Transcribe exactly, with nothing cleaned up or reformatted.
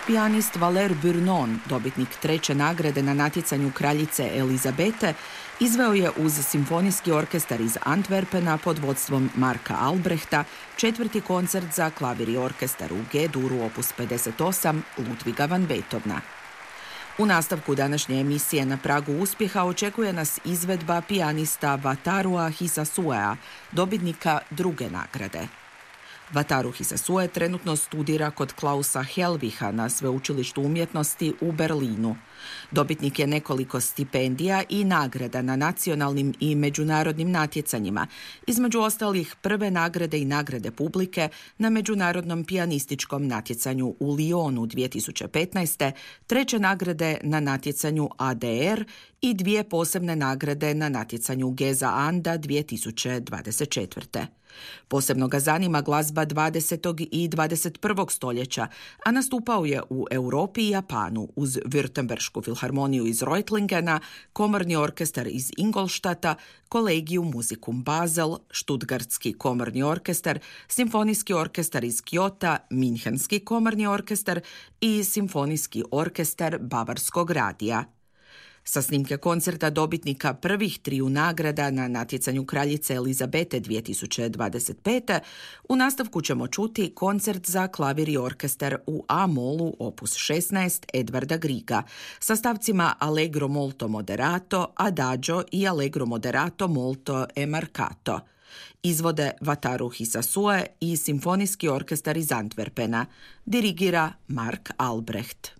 Pijanist Valer Burnon, dobitnik treće nagrade na natjecanju kraljice Elizabete, izveo je uz simfonijski orkestar iz Antwerpena pod vodstvom Marka Albrehta četvrti koncert za klavir i orkestar u G-duru opus pedeset osam Ludviga van Beethovena. U nastavku današnje emisije Na pragu uspjeha očekuje nas izvedba pijanista Vatarua Hisasuea, dobitnika druge nagrade. Wataru Hisasue trenutno studira kod Klausa Helviha na Sveučilištu umjetnosti u Berlinu. Dobitnik je nekoliko stipendija i nagrada na nacionalnim i međunarodnim natjecanjima, između ostalih prve nagrade i nagrade publike na međunarodnom pijanističkom natjecanju u Lyonu dvije tisuće petnaeste, treće nagrade na natjecanju A D R i dvije posebne nagrade na natjecanju Geza Anda dvije tisuće dvadeset četvrte. Posebno ga zanima glazba dvadesetog i dvadeset prvog stoljeća, a nastupao je u Europi i Japanu uz Württemberšku filharmoniju iz Reutlingena, komorni orkestar iz Ingolštata, Collegium Musicum Basel, Stuttgartski komorni orkestar, simfonijski orkestar iz Kyota, Minhenski komorni orkestar i simfonijski orkestar Bavarskog radija. Sa snimke koncerta dobitnika prvih triju nagrada na natjecanju kraljice Elizabete dvije tisuće dvadeset pete. u nastavku ćemo čuti koncert za klavir i orkestar u A-molu opus šesnaest Edvarda Griega sa stavcima Allegro molto moderato, Adagio i Allegro moderato molto e marcato. Izvode Wataru Hisasue i simfonijski orkestar iz Antwerpena. Dirigira Mark Albrecht.